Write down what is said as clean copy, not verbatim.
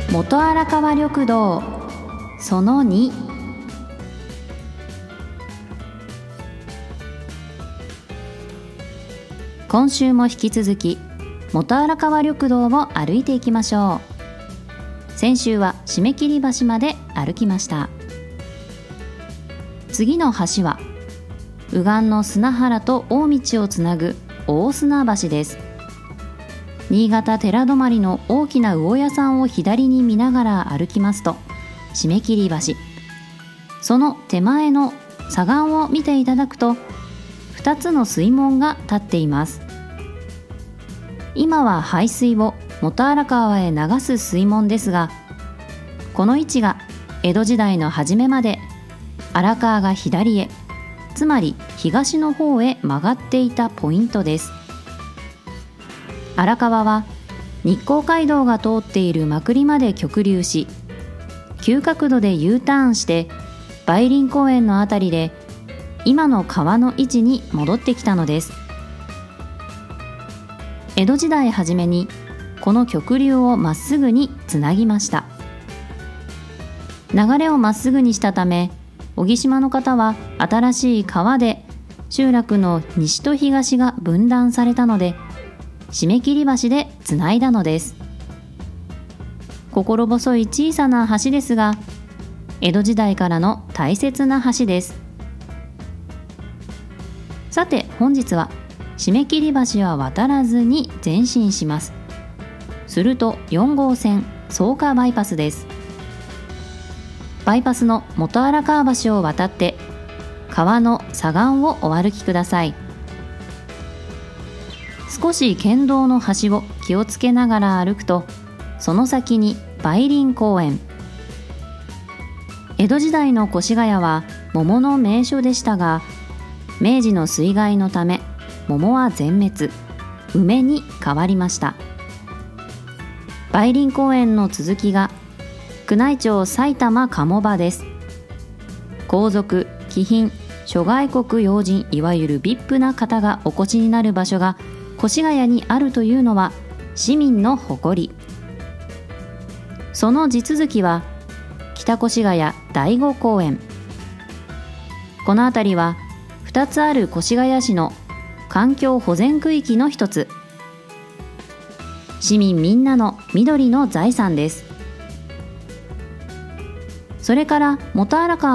元荒川緑道その2。今週も引き続き元荒川緑道を歩いていきましょう。先週は締切橋まで歩きました。次の橋は右岸の砂原と大道をつなぐ大砂橋です。新潟寺泊の大きな魚屋さんを左に見ながら歩きますと締切橋、その手前の左岸を見ていただくと2つの水門が立っています。今は排水を元荒川へ流す水門ですが、この位置が江戸時代の初めまで荒川が左へ、つまり東の方へ曲がっていたポイントです。荒川は日光街道が通っている真栗まで極流し、急角度で U ターンして梅林公園のあたりで今の川の位置に戻ってきたのです。江戸時代初めにこの極流をまっすぐにつなぎました。流れをまっすぐにしたため、小木島の方は新しい川で集落の西と東が分断されたので、締切橋でつないだのです。心細い小さな橋ですが、江戸時代からの大切な橋です。さて本日は締切橋は渡らずに前進します。すると4号線草加バイパスです。バイパスの元荒川橋を渡って川の左岸をお歩きください。少し県道の端を気をつけながら歩くと、その先に梅林公園。江戸時代の越谷は桃の名所でしたが、明治の水害のため桃は全滅、梅に変わりました。梅林公園の続きが宮内庁埼玉鴨場です。皇族、貴賓、諸外国要人、いわゆる VIP な方がお越しになる場所が越谷にあるというのは市民の誇り。その地続きは北越谷第五公園。この辺りは2つある越谷市の環境保全区域の一つ。市民みんなの緑の財産です。それから元荒川